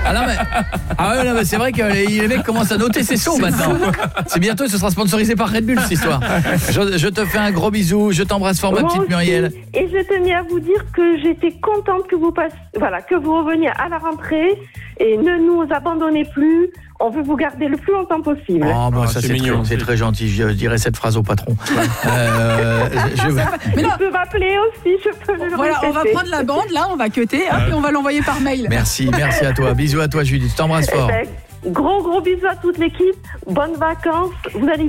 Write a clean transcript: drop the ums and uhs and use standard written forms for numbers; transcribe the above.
non, mais c'est vrai que les mecs commencent à noter ses sons maintenant. C'est bientôt, ce sera sponsorisé par Red Bull cette histoire. Je te fais un gros bisou, je t'embrasse fort ma petite Muriel. Et je tenais à vous dire que j'étais contente que vous que vous reveniez à la rentrée et ne nous abandonnez plus. On veut vous garder le plus longtemps possible. Oh, bon, ça c'est mignon, c'est très gentil. Je dirais cette phrase au patron. Mais je peux m'appeler aussi, je peux le Voilà, répéter. on va prendre la bande, là, on va cutter, et on va l'envoyer par mail. Merci à toi. Bisous à toi, Judith. Je t'embrasse fort. Gros bisous à toute l'équipe. Bonnes vacances. Vous allez